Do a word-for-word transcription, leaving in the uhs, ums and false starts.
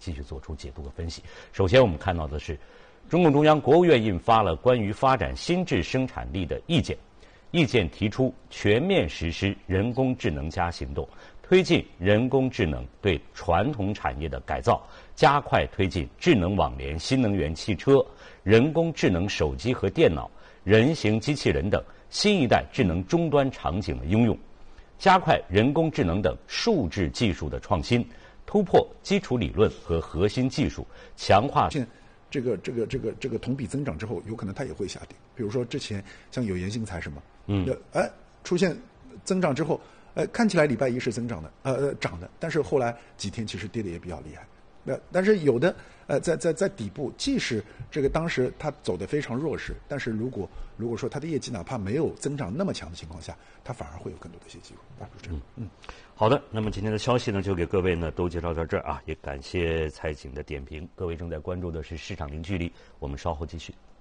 继续做出解读和分析。首先，我们看到的是，中共中央、国务院印发了关于发展新质生产力的意见，意见提出全面实施人工智能加行动，推进人工智能对传统产业的改造，加快推进智能网联、新能源汽车、人工智能手机和电脑、人形机器人等新一代智能终端场景的应用，加快人工智能等数质技术的创新，突破基础理论和核心技术，强化这个这个这个这个同比增长之后，有可能它也会下跌。比如说之前像有源新材什么，嗯，哎出现增长之后，呃看起来礼拜一是增长的，呃涨的，但是后来几天其实跌的也比较厉害。那但是有的呃在在在底部，即使这个当时它走得非常弱势，但是如果如果说它的业绩哪怕没有增长那么强的情况下，它反而会有更多的一些机会。大主持人，嗯， 好的，那么今天的消息呢，就给各位呢都介绍到这儿啊，也感谢蔡景的点评。各位正在关注的是市场零距离，我们稍后继续。